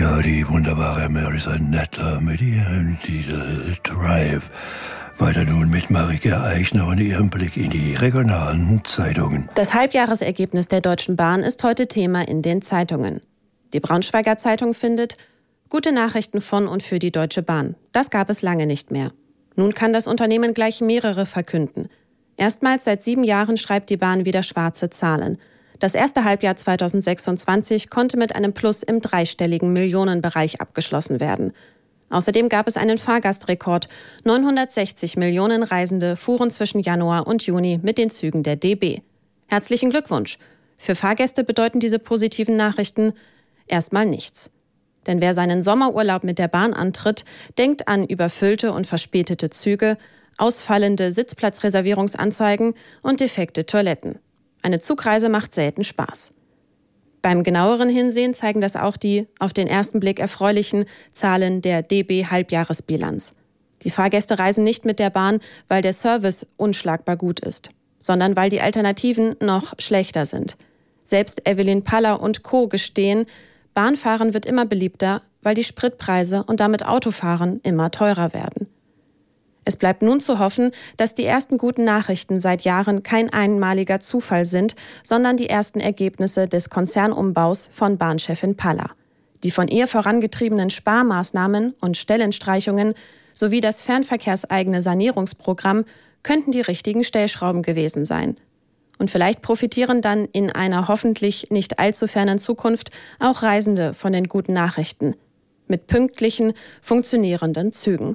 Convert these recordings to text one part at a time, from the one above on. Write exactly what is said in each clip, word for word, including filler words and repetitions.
Ja, die wunderbare Marissa Nadler mit ihrem Titel Drive. Weiter nun mit Marike Eichner und ihrem Blick in die regionalen Zeitungen. Das Halbjahresergebnis der Deutschen Bahn ist heute Thema in den Zeitungen. Die Braunschweiger Zeitung findet: Gute Nachrichten von und für die Deutsche Bahn. Das gab es lange nicht mehr. Nun kann das Unternehmen gleich mehrere verkünden. Erstmals seit sieben Jahren schreibt die Bahn wieder schwarze Zahlen. Das erste Halbjahr zweitausendsechsundzwanzig konnte mit einem Plus im dreistelligen Millionenbereich abgeschlossen werden. Außerdem gab es einen Fahrgastrekord. neunhundertsechzig Millionen Reisende fuhren zwischen Januar und Juni mit den Zügen der D B. Herzlichen Glückwunsch! Für Fahrgäste bedeuten diese positiven Nachrichten erstmal nichts. Denn wer seinen Sommerurlaub mit der Bahn antritt, denkt an überfüllte und verspätete Züge, ausfallende Sitzplatzreservierungsanzeigen und defekte Toiletten. Eine Zugreise macht selten Spaß. Beim genaueren Hinsehen zeigen das auch die auf den ersten Blick erfreulichen Zahlen der D B-Halbjahresbilanz. Die Fahrgäste reisen nicht mit der Bahn, weil der Service unschlagbar gut ist, sondern weil die Alternativen noch schlechter sind. Selbst Evelyn Paller und Co. gestehen, Bahnfahren wird immer beliebter, weil die Spritpreise und damit Autofahren immer teurer werden. Es bleibt nun zu hoffen, dass die ersten guten Nachrichten seit Jahren kein einmaliger Zufall sind, sondern die ersten Ergebnisse des Konzernumbaus von Bahnchefin Paller. Die von ihr vorangetriebenen Sparmaßnahmen und Stellenstreichungen sowie das fernverkehrseigene Sanierungsprogramm könnten die richtigen Stellschrauben gewesen sein. Und vielleicht profitieren dann in einer hoffentlich nicht allzu fernen Zukunft auch Reisende von den guten Nachrichten. Mit pünktlichen, funktionierenden Zügen.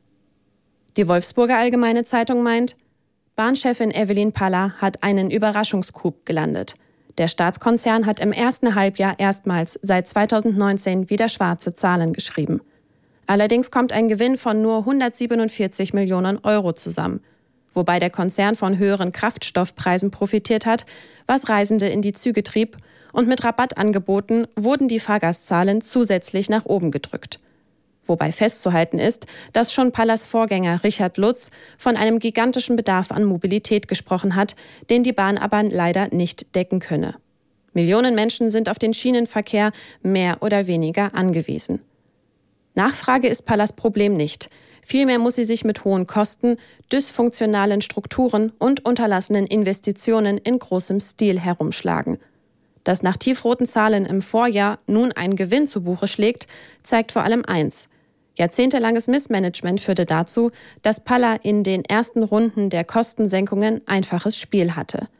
Die Wolfsburger Allgemeine Zeitung meint, Bahnchefin Evelyn Paller hat einen Überraschungscoup gelandet. Der Staatskonzern hat im ersten Halbjahr erstmals seit zweitausendneunzehn wieder schwarze Zahlen geschrieben. Allerdings kommt ein Gewinn von nur hundertsiebenundvierzig Millionen Euro zusammen. Wobei der Konzern von höheren Kraftstoffpreisen profitiert hat, was Reisende in die Züge trieb, und mit Rabattangeboten wurden die Fahrgastzahlen zusätzlich nach oben gedrückt. Wobei festzuhalten ist, dass schon Pallers Vorgänger Richard Lutz von einem gigantischen Bedarf an Mobilität gesprochen hat, den die Bahn aber leider nicht decken könne. Millionen Menschen sind auf den Schienenverkehr mehr oder weniger angewiesen. Nachfrage ist Pallers Problem nicht. Vielmehr muss sie sich mit hohen Kosten, dysfunktionalen Strukturen und unterlassenen Investitionen in großem Stil herumschlagen. Dass nach tiefroten Zahlen im Vorjahr nun ein Gewinn zu Buche schlägt, zeigt vor allem eins: Jahrzehntelanges Missmanagement führte dazu, dass Paller in den ersten Runden der Kostensenkungen einfaches Spiel hatte.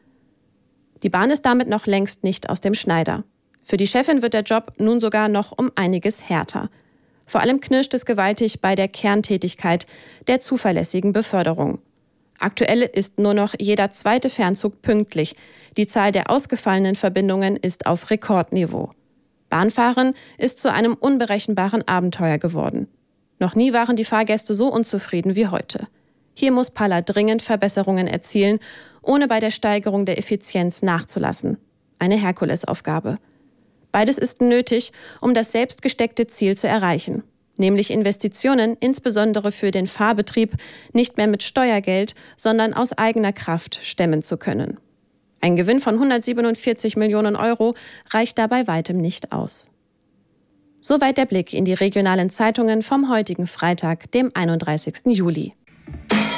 Die Bahn ist damit noch längst nicht aus dem Schneider. Für die Chefin wird der Job nun sogar noch um einiges härter. Vor allem knirscht es gewaltig bei der Kerntätigkeit der zuverlässigen Beförderung. Aktuell ist nur noch jeder zweite Fernzug pünktlich. Die Zahl der ausgefallenen Verbindungen ist auf Rekordniveau. Bahnfahren ist zu einem unberechenbaren Abenteuer geworden. Noch nie waren die Fahrgäste so unzufrieden wie heute. Hier muss Paller dringend Verbesserungen erzielen, ohne bei der Steigerung der Effizienz nachzulassen. Eine Herkulesaufgabe. Beides ist nötig, um das selbstgesteckte Ziel zu erreichen, nämlich Investitionen, insbesondere für den Fahrbetrieb, nicht mehr mit Steuergeld, sondern aus eigener Kraft stemmen zu können. Ein Gewinn von hundertsiebenundvierzig Millionen Euro reicht dabei weitem nicht aus. Soweit der Blick in die regionalen Zeitungen vom heutigen Freitag, dem einunddreißigsten Juli.